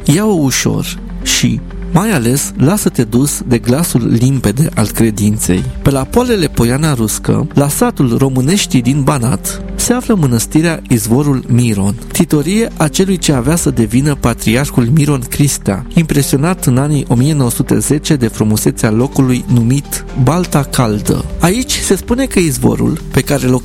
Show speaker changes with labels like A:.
A: ia-o ușor și, mai ales, lasă-te dus de glasul limpede al credinței. Pe la poalele Poiana Ruscă, la satul Româneștii din Banat, se află mănăstirea Izvorul Miron, titorie a celui ce avea să devină patriarhul Miron Cristea, impresionat în anii 1910 de frumusețea locului numit Balta Caldă. Aici se spune că izvorul, pe care